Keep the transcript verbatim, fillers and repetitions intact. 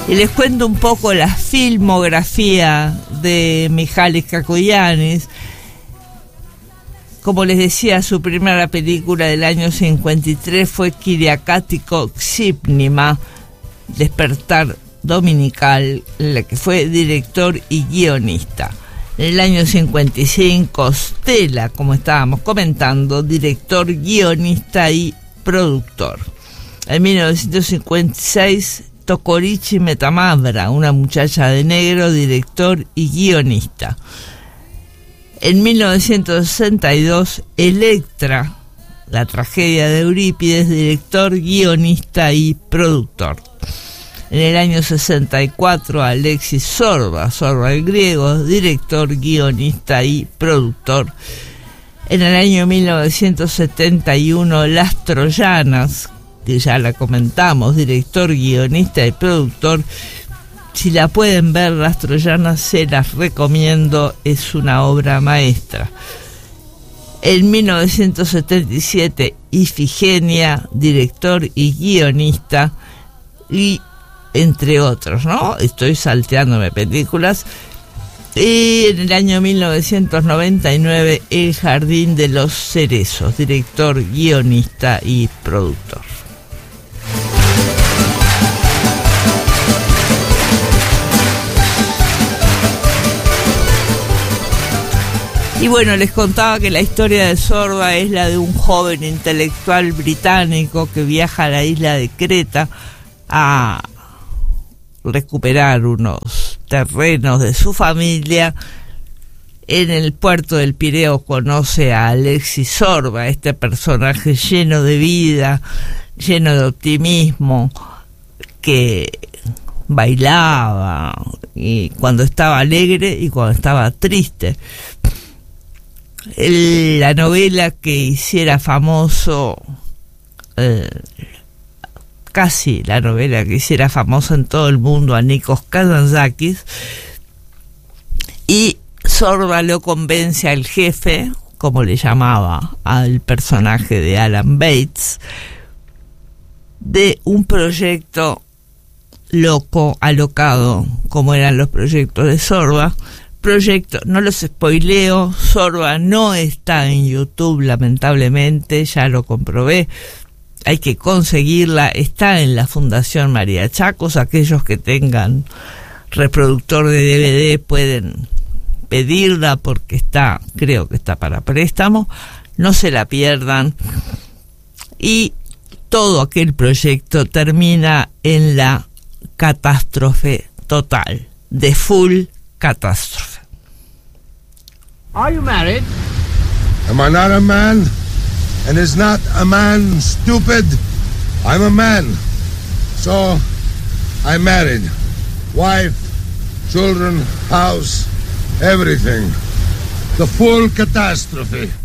Y les cuento un poco la filmografía de Mihalis Kakoyannis. Como les decía, su primera película del año cincuenta y tres fue Kyriakátiko Xipnima, Despertar Dominical, en la que fue director y guionista. En el año cincuenta y cinco, Stella, como estábamos comentando, director, guionista y productor. En mil novecientos cincuenta y seis, Tokorichi Metamabra, una muchacha de negro, director y guionista. En mil novecientos sesenta y dos, Electra, la tragedia de Eurípides, director, guionista y productor. En el año sesenta y cuatro, Alexis Sorba, Sorba el griego, director, guionista y productor. En el año mil novecientos setenta y uno, Las Troyanas, que ya la comentamos, director, guionista y productor. Si la pueden ver, Las Troyanas, se las recomiendo, es una obra maestra. En mil novecientos setenta y siete, Ifigenia, director y guionista, y entre otros, ¿no? Estoy salteándome películas. Y en el año mil novecientos noventa y nueve, El Jardín de los Cerezos, director, guionista y productor. Y bueno, les contaba que la historia de Sorba es la de un joven intelectual británico que viaja a la isla de Creta a recuperar unos terrenos de su familia. En el puerto del Pireo conoce a Alexis Sorba, este personaje lleno de vida, lleno de optimismo, que bailaba y cuando estaba alegre y cuando estaba triste. El, la novela que hiciera famoso, eh, casi la novela que hiciera famoso en todo el mundo a Nikos Kazantzakis, y Sorba lo convence al jefe, como le llamaba al personaje de Alan Bates, de un proyecto loco, alocado, como eran los proyectos de Sorba. Proyecto, no los spoileo, Sorba no está en YouTube, lamentablemente, ya lo comprobé, hay que conseguirla, está en la Fundación María Chacos. Aquellos que tengan reproductor de D V D pueden pedirla porque está, creo que está para préstamo, no se la pierdan. Y todo aquel proyecto termina en la catástrofe total, de full catástrofe. Are you married? Am I not a man? And is not a man stupid? I'm a man. So, I'm married. Wife, children, house, everything. The full catastrophe.